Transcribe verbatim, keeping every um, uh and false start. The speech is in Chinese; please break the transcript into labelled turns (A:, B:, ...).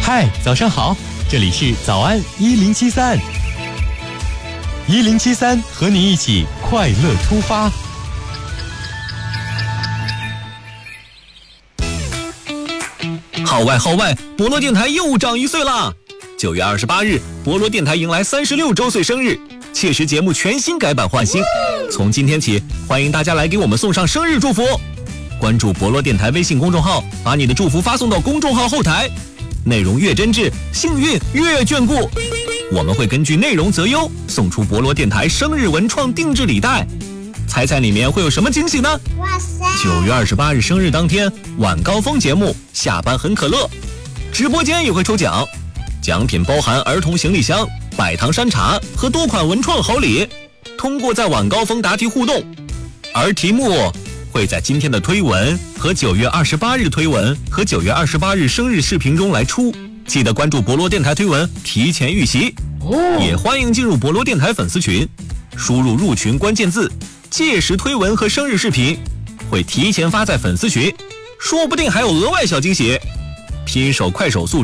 A: 嗨，早上好，这里是早安一零七三，一零七三和你一起快乐出发。
B: 号外号外，博罗电台又长一岁啦！九月二十八日，博罗电台迎来三十六周岁生日，切实节目全新改版换新。从今天起，欢迎大家来给我们送上生日祝福。关注博罗电台微信公众号，把你的祝福发送到公众号后台，内容越真挚，幸运越眷顾。我们会根据内容择优，送出博罗电台生日文创定制礼袋。猜猜里面会有什么惊喜呢？
C: 哇塞！
B: 九月二十八日生日当天，晚高峰节目下班很可乐，直播间也会抽奖，奖品包含儿童行李箱、百糖山茶和多款文创好礼。通过在晚高峰答题互动，而题目会在今天的推文和九月二十八日推文和九月二十八日生日视频中来出。记得关注博罗电台推文，提前预习。也欢迎进入博罗电台粉丝群，输入入群关键字届时推文和生日视频，会提前发在粉丝群，说不定还有额外小惊喜。拼手快手速